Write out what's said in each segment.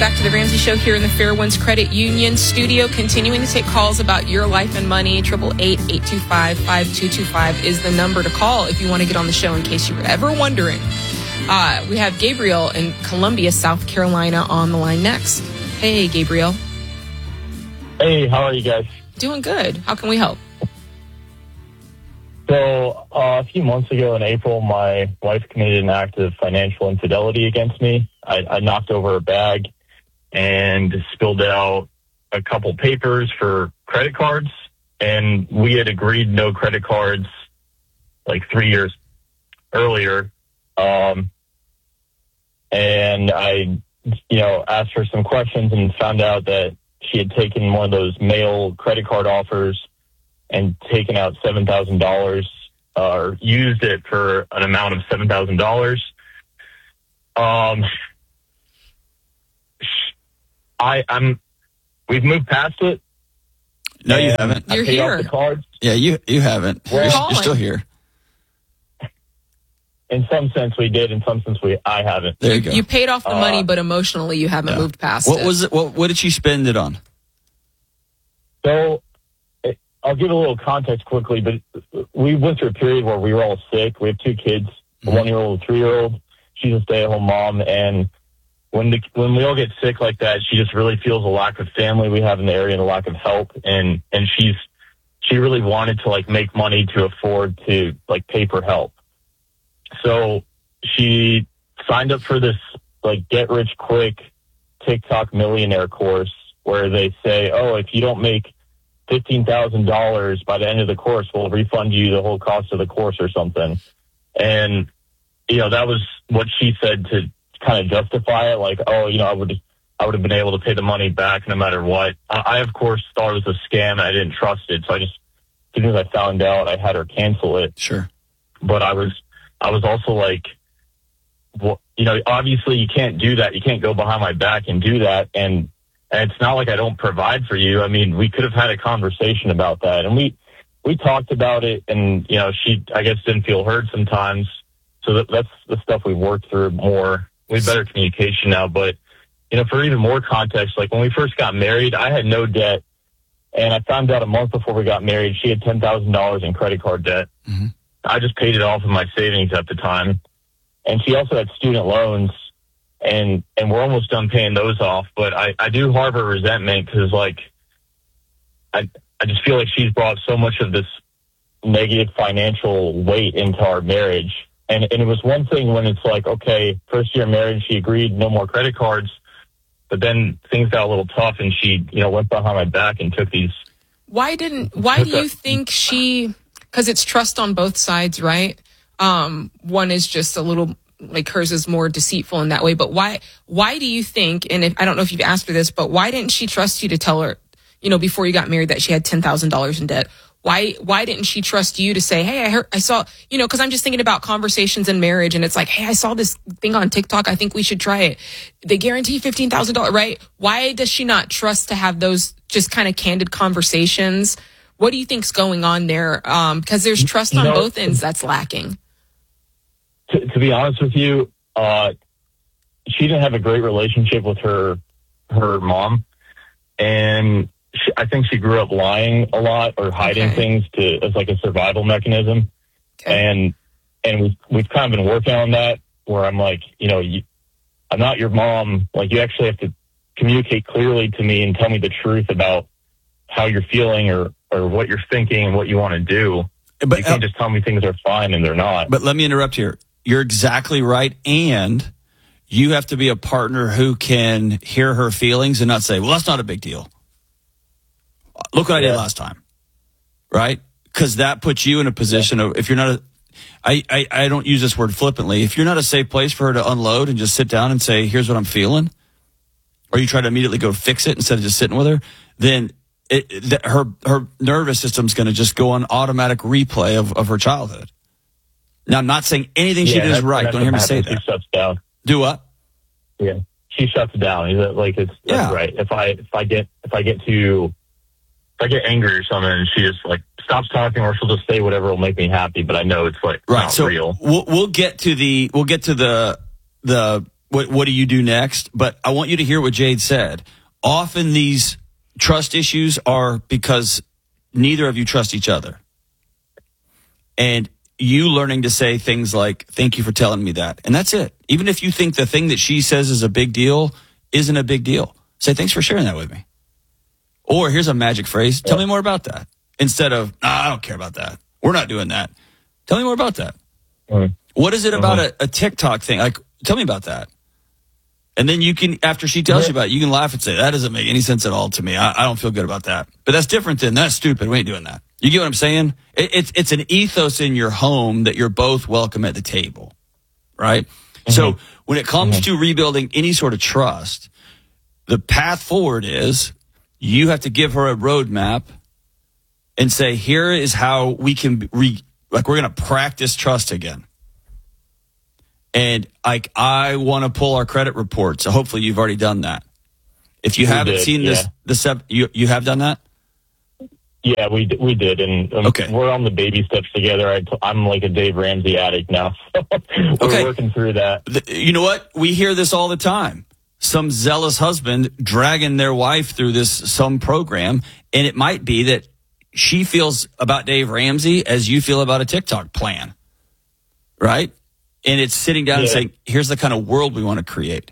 back to the Ramsey Show here in the Fairwinds Credit Union studio, continuing to take calls about your life and money. 888-825-5225 is the number to call if you want to get on the show, in case you were ever wondering. We have Gabriel in Columbia, South Carolina on the line next. Hey, Gabriel. Hey, how are you guys? Doing good. How can we help? So, a few months ago in April, my wife committed an act of financial infidelity against me. I knocked over a bag and spilled out a couple papers for credit cards, and we had agreed no credit cards like 3 years earlier. And I, asked her some questions and found out that she had taken one of those mail credit card offers and taken out $7,000, or used it for an amount of $7,000. We've moved past it. No, you haven't. You're here. The cards. Yeah, you haven't. Well, you're still here. In some sense we did, in some sense I haven't. There you go. You paid off the money, but emotionally you haven't moved past What it. was it? What did she spend it on? So I'll give a little context quickly, but we went through a period where we were all sick. We have two kids, a 1-year-old, a 3-year-old. She's a stay-at-home mom, and when we all get sick like that, she just really feels a lack of family we have in the area and a lack of help, and she really wanted to make money to afford to pay for help. So she signed up for this get rich quick TikTok millionaire course where they say, oh, if you don't make $15,000 by the end of the course, we'll refund you the whole cost of the course or something. And, that was what she said to kind of justify it. I would have been able to pay the money back no matter what. I of course thought it was a scam and I didn't trust it. So as soon as I found out, I had her cancel it. Sure. But I was also obviously you can't do that. You can't go behind my back and do that. And it's not like I don't provide for you. I mean, we could have had a conversation about that. And we talked about it, and, she, I guess, didn't feel heard sometimes. So that's the stuff we've worked through more. We have better communication now. But, for even more context, when we first got married, I had no debt. And I found out a month before we got married, she had $10,000 in credit card debt. Mm-hmm. I just paid it off of my savings at the time. And she also had student loans. And we're almost done paying those off, but I do harbor resentment because I just feel like she's brought so much of this negative financial weight into our marriage. And it was one thing when it's okay, first year marriage, she agreed no more credit cards, but then things got a little tough and she, went behind my back and took these. Why do you think because it's trust on both sides, right? One is just a little, hers is more deceitful in that way. But why do you think, and I don't know if you've asked her this, but why didn't she trust you to tell her, before you got married that she had $10,000 in debt? Why didn't she trust you to say, hey, I saw, because I'm just thinking about conversations in marriage, and it's hey, I saw this thing on TikTok. I think we should try it. They guarantee $15,000, right? Why does she not trust to have those just kind of candid conversations? What do you think's going on there? Because there's trust on both ends that's lacking. To be honest with you, she didn't have a great relationship with her mom, and I think she grew up lying a lot or hiding things as a survival mechanism. Okay. And we've kind of been working on that where I'm I'm not your mom. You actually have to communicate clearly to me and tell me the truth about how you're feeling or what you're thinking and what you want to do. But you can't just tell me things are fine and they're not. But let me interrupt here. You're exactly right. And you have to be a partner who can hear her feelings and not say, well, that's not a big deal. Look what I did last time. Right? Because that puts you in a position of, if you're not I don't use this word flippantly. If you're not a safe place for her to unload and just sit down and say, here's what I'm feeling, or you try to immediately go fix it instead of just sitting with her, then her nervous system's going to just go on automatic replay of her childhood. Now, I'm not saying anything she did is right. Don't hear me say that. She shuts down. Do what? Yeah, she shuts down. That's right. If I get angry or something, and she just stops talking, or she'll just say whatever will make me happy. But I know it's right. Not So real. We'll get to the what do you do next? But I want you to hear what Jade said. Often these trust issues are because neither of you trust each other. And you learning to say things like, thank you for telling me that. And that's it. Even if you think the thing that she says is a big deal isn't a big deal, say, thanks for sharing that with me. Or here's a magic phrase. Tell me more about that. Instead of, I don't care about that. We're not doing that. Tell me more about that. What is it about a TikTok thing? Like, tell me about that. And then you can, after she tells you about it, you can laugh and say, that doesn't make any sense at all to me. I don't feel good about that. But that's different than, that's stupid. We ain't doing that. You get what I'm saying? It's an ethos in your home that you're both welcome at the table, right? So when it comes to rebuilding any sort of trust, the path forward is you have to give her a roadmap and say, here is how we can we're going to practice trust again. And I want to pull our credit report. So hopefully you've already done that. If you haven't seen you have done that? Yeah, we did. And we're on the baby steps together. I'm like a Dave Ramsey addict now. So we're working through that. You know what? We hear this all the time. Some zealous husband dragging their wife through some program. And it might be that she feels about Dave Ramsey as you feel about a TikTok plan. Right? And it's sitting down and saying, here's the kind of world we want to create.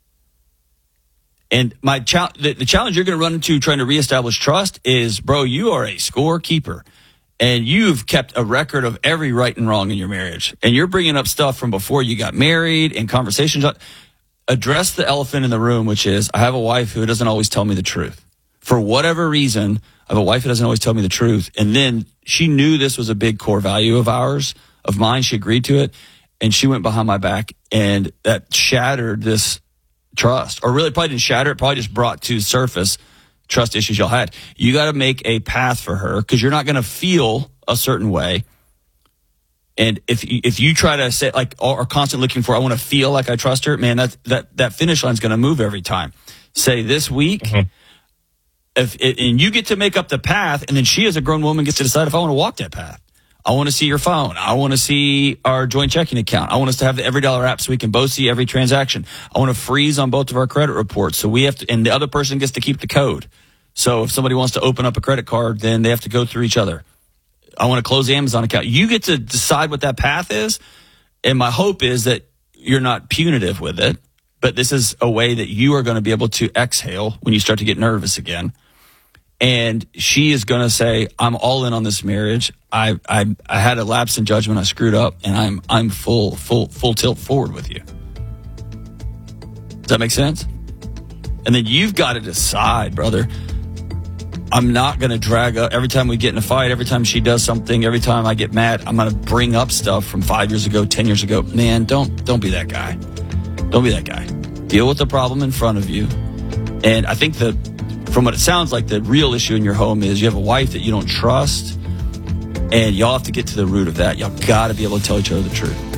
And the challenge you're going to run into trying to reestablish trust is, bro, you are a scorekeeper. And you've kept a record of every right and wrong in your marriage. And you're bringing up stuff from before you got married and conversations. Address the elephant in the room, which is, I have a wife who doesn't always tell me the truth. For whatever reason, I have a wife who doesn't always tell me the truth. And then she knew this was a big core value of mine. She agreed to it. And she went behind my back, and that shattered this trust. Or really probably didn't shatter it, probably just brought to surface trust issues y'all had. You got to make a path for her, because you're not going to feel a certain way. And if you try to say, like, or constantly looking for, I want to feel like I trust her, man, that finish line's going to move every time. Say this week, and you get to make up the path, and then she as a grown woman gets to decide if I want to walk that path. I want to see your phone. I want to see our joint checking account. I want us to have the EveryDollar app so we can both see every transaction. I want to freeze on both of our credit reports. So we have to, and the other person gets to keep the code. So if somebody wants to open up a credit card, then they have to go through each other. I want to close the Amazon account. You get to decide what that path is. And my hope is that you're not punitive with it, but this is a way that you are going to be able to exhale when you start to get nervous again. And she is going to say, I'm all in on this marriage. I had a lapse in judgment. I screwed up, and I'm full tilt forward with you. Does that make sense? And then you've got to decide, brother. I'm not going to drag up every time we get in a fight, every time she does something, every time I get mad, I'm going to bring up stuff from 5 years ago, 10 years ago. Man, don't be that guy. Don't be that guy. Deal with the problem in front of you. And I think that from what it sounds like, the real issue in your home is you have a wife that you don't trust, and y'all have to get to the root of that. Y'all got to be able to tell each other the truth.